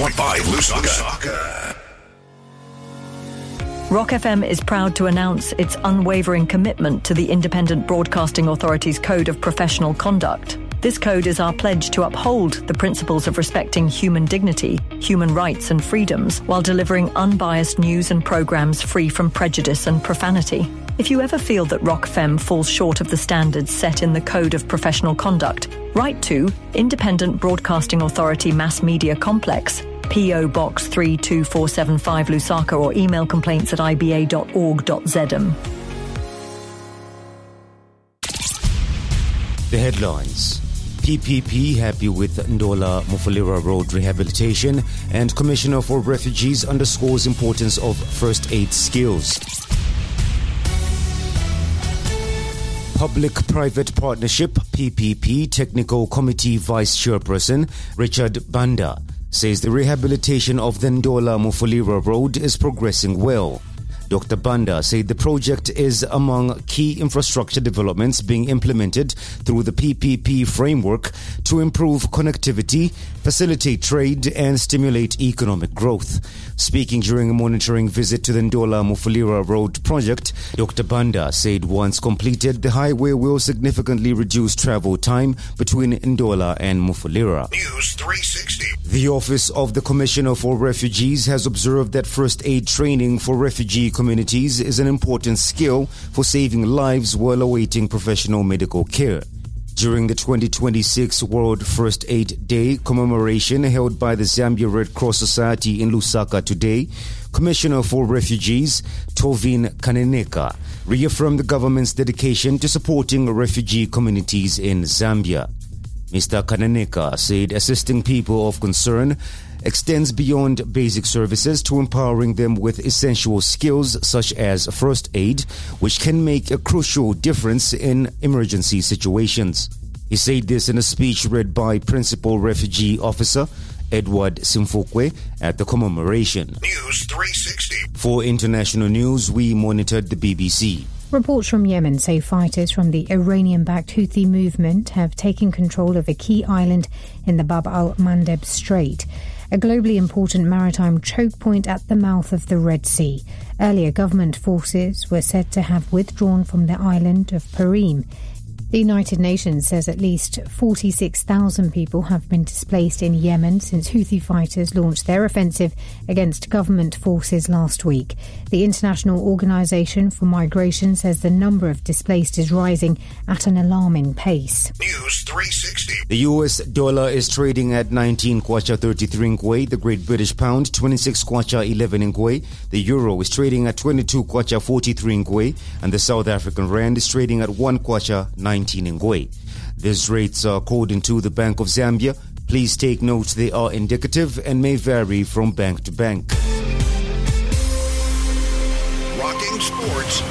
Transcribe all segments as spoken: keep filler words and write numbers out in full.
point five Lusaka. Rock F M is proud to announce its unwavering commitment to the Independent Broadcasting Authority's Code of Professional Conduct. This code is our pledge to uphold the principles of respecting human dignity, human rights and freedoms, while delivering unbiased news and programmes free from prejudice and profanity. If you ever feel that Rock F M falls short of the standards set in the Code of Professional Conduct, write to Independent Broadcasting Authority Mass Media Complex, P O Box three two four seven five Lusaka, or email complaints at i b a dot org dot z m. The headlines. P P P happy with Ndola Mufulira Road rehabilitation, and Commissioner for Refugees underscores importance of first aid skills. Public-Private Partnership P P P Technical Committee Vice Chairperson Richard Banda says the rehabilitation of the Ndola Mufulira Road is progressing well. Doctor Banda said the project is among key infrastructure developments being implemented through the P P P framework to improve connectivity, facilitate trade and stimulate economic growth. Speaking during a monitoring visit to the Ndola Mufulira Road project, Doctor Banda said once completed, the highway will significantly reduce travel time between Ndola and Mufulira. News three sixty. The Office of the Commissioner for Refugees has observed that first aid training for refugee communities is an important skill for saving lives while awaiting professional medical care. During the twenty twenty-six World First Aid Day commemoration held by the Zambia Red Cross Society in Lusaka today, Commissioner for Refugees Tovin Kaneneka reaffirmed the government's dedication to supporting refugee communities in Zambia. Mister Kaneneka said assisting people of concern extends beyond basic services to empowering them with essential skills such as first aid, which can make a crucial difference in emergency situations. He said this in a speech read by Principal Refugee Officer Edward Simfukwe at the commemoration. News three sixty. For international news, we monitored the B B C. Reports from Yemen say fighters from the Iranian-backed Houthi movement have taken control of a key island in the Bab al-Mandeb Strait, a globally important maritime choke point at the mouth of the Red Sea. Earlier, government forces were said to have withdrawn from the island of Perim. The United Nations says at least forty-six thousand people have been displaced in Yemen since Houthi fighters launched their offensive against government forces last week. The International Organization for Migration says the number of displaced is rising at an alarming pace. News three sixty. The U S dollar is trading at nineteen kwacha thirty-three ngwe, the Great British Pound twenty-six kwacha eleven ngwe, the Euro is trading at twenty-two kwacha forty-three ngwe, and the South African Rand is trading at one kwacha nineteen ngwe. These rates are according to the Bank of Zambia. Please take note they are indicative and may vary from bank to bank. Rocking Sports.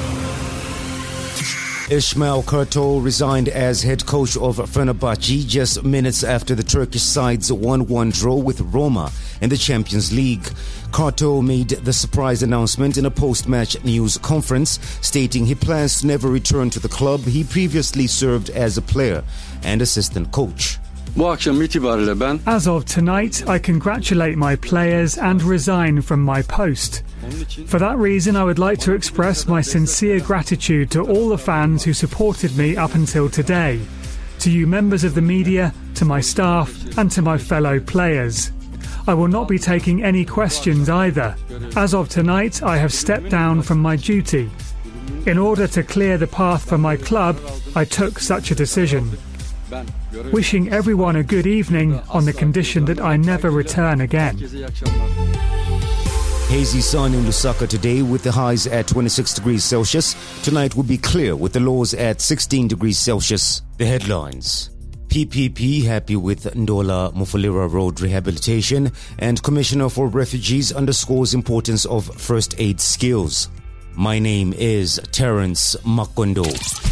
Ismail Kartal resigned as head coach of Fenerbahce just minutes after the Turkish side's one one draw with Roma in the Champions League. Kartal made the surprise announcement in a post-match news conference, stating he plans to never return to the club he previously served as a player and assistant coach. As of tonight, I congratulate my players and resign from my post. For that reason, I would like to express my sincere gratitude to all the fans who supported me up until today, to you members of the media, to my staff and to my fellow players. I will not be taking any questions either. As of tonight, I have stepped down from my duty. In order to clear the path for my club, I took such a decision. Wishing everyone a good evening on the condition that I never return again. Hazy sun in Lusaka today with the highs at twenty-six degrees Celsius. Tonight will be clear with the lows at sixteen degrees Celsius. The headlines. P P P happy with Ndola Mufulira Road rehabilitation, and Commissioner for Refugees underscores importance of first aid skills. My name is Terence Makondo.